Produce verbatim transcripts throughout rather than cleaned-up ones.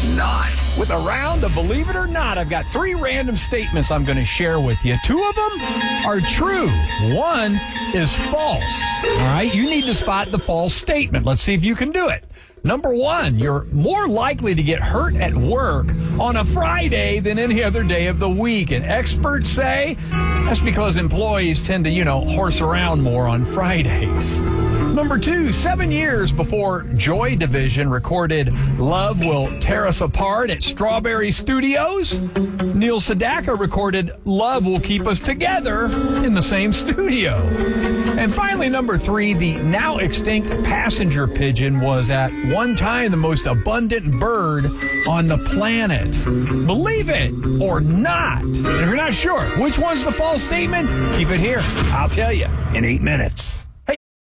not. With a round of Believe It or Not, I've got three random statements I'm going to share with you. Two of them are true. One is false. All right, you need to spot the false statement. Let's see if you can do it. Number one, you're more likely to get hurt at work on a Friday than any other day of the week. And experts say that's because employees tend to, you know, horse around more on Fridays. Number two, seven years before Joy Division recorded Love Will Tear Us Apart at Strawberry Studios, Neil Sedaka recorded Love Will Keep Us Together in the same studio. And finally, number three, the now extinct passenger pigeon was at one time the most abundant bird on the planet. Believe it or not. And if you're not sure which one's the false statement, keep it here. I'll tell you in eight minutes. Hey.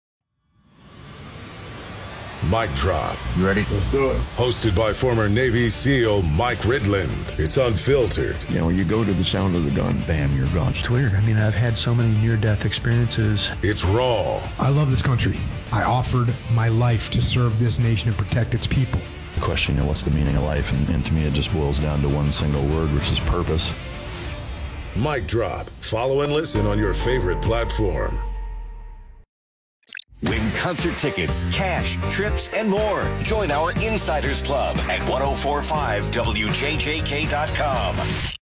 Mic Drop. You ready? Let's do it. Hosted by former Navy SEAL Mike Ridland. It's unfiltered. You know, you go to the sound of the gun, bam, you're gone. It's weird. I mean, I've had so many near-death experiences. It's raw. I love this country. I offered my life to serve this nation and protect its people. The question, you know, what's the meaning of life? And, and to me, it just boils down to one single word, which is purpose. Mic Drop. Follow and listen on your favorite platform. Win concert tickets, cash, trips, and more. Join our Insiders Club at ten forty-five W J J K dot com.